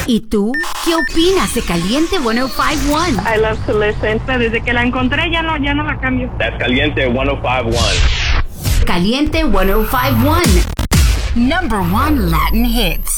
¿Y tú? ¿Qué opinas de Caliente 105.1? I love to listen. Desde que la encontré ya no la cambio. That's Caliente 105.1. Caliente 105.1. Number 1 Latin hits.